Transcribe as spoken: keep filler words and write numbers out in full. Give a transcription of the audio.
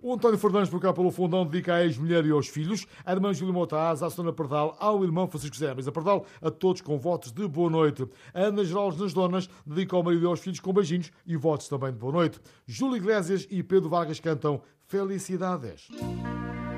O António Fernandes, por cá pelo Fundão, dedica à ex-mulher e aos filhos, à irmã Júlia Motaz, à Sona Pardal, ao irmão Francisco Zé Mas a Pardal, a todos com votos de boa noite. A Ana Geraldes nas Donas dedica ao marido e aos filhos com beijinhos e votos também de boa noite. Júlio Iglesias e Pedro Vargas cantam Felicidades.